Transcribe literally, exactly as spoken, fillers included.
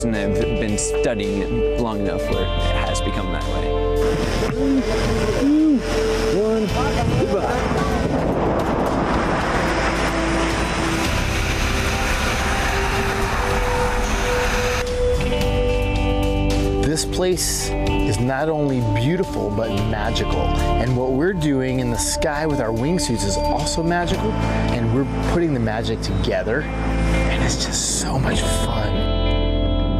And I've been studying it long enough where it has become that way. One, goodbye. This place is not only beautiful, but magical. And what we're doing in the sky with our wingsuits is also magical, and we're putting the magic together, and it's just so much fun.